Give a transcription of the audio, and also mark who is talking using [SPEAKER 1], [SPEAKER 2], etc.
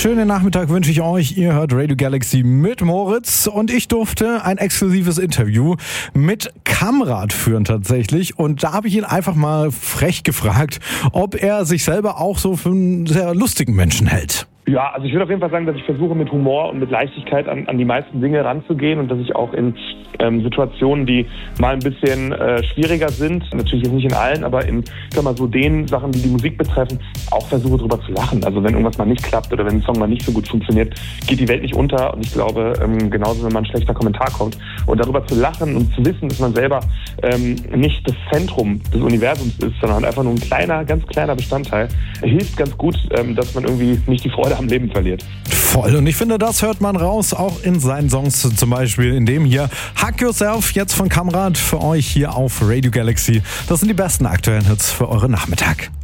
[SPEAKER 1] Schönen Nachmittag wünsche ich euch. Ihr hört Radio Galaxy mit Moritz und ich durfte ein exklusives Interview mit Kamrat führen tatsächlich. Und da habe ich ihn einfach mal frech gefragt, ob er sich selber auch so für einen sehr lustigen Menschen hält.
[SPEAKER 2] Ja, also ich würde auf jeden Fall sagen, dass ich versuche mit Humor und mit Leichtigkeit an die meisten Dinge ranzugehen und dass ich auch in Situationen, die mal ein bisschen schwieriger sind, natürlich jetzt nicht in allen, aber in, ich sag mal, so den Sachen, die die Musik betreffen, auch versuche drüber zu lachen. Also wenn irgendwas mal nicht klappt oder wenn ein Song mal nicht so gut funktioniert, geht die Welt nicht unter. Und ich glaube, genauso wenn mal ein schlechter Kommentar kommt und darüber zu lachen und zu wissen, dass man selber nicht das Zentrum des Universums ist, sondern einfach nur ein kleiner, ganz kleiner Bestandteil, hilft ganz gut, dass man irgendwie nicht die Freude am Leben verliert.
[SPEAKER 1] Voll. Und ich finde, das hört man raus, auch in seinen Songs, zum Beispiel in dem hier Hug Yourself, jetzt von Kamrat für euch hier auf Radio Galaxy. Das sind die besten aktuellen Hits für euren Nachmittag.